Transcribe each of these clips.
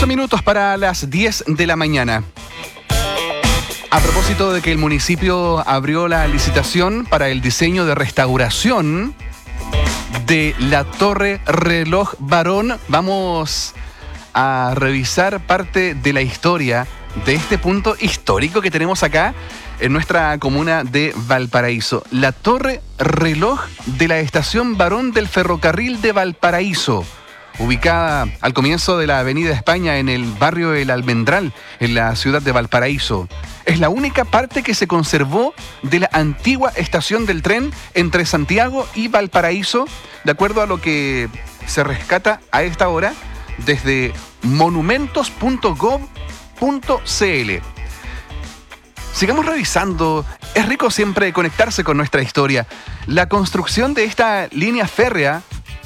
11 minutos para las 10 de la mañana. A propósito de que el municipio abrió la licitación para el diseño de restauración de la Torre Reloj Barón, vamos a revisar parte de la historia de este punto histórico que tenemos acá en nuestra comuna de Valparaíso. La Torre Reloj de la Estación Barón del Ferrocarril de Valparaíso, ubicada al comienzo de la Avenida España en el barrio El Almendral, en la ciudad de Valparaíso. Es la única parte que se conservó de la antigua estación del tren entre Santiago y Valparaíso, de acuerdo a lo que se rescata a esta hora desde monumentos.gov.cl. Sigamos revisando. Es rico siempre conectarse con nuestra historia. La construcción de esta línea férrea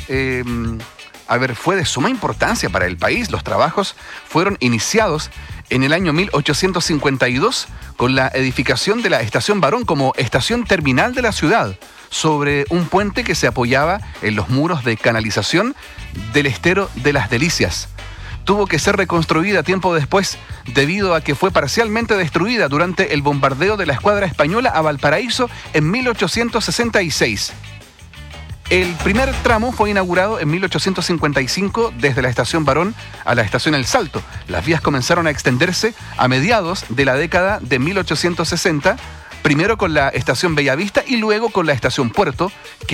fue de suma importancia para el país. Los trabajos fueron iniciados en el año 1852 con la edificación de la Estación Barón como estación terminal de la ciudad, sobre un puente que se apoyaba en los muros de canalización del estero de Las Delicias. Tuvo que ser reconstruida tiempo después debido a que fue parcialmente destruida durante el bombardeo de la escuadra española a Valparaíso en 1866. El primer tramo fue inaugurado en 1855 desde la Estación Barón a la Estación El Salto. Las vías comenzaron a extenderse a mediados de la década de 1860, primero con la Estación Bellavista y luego con la Estación Puerto,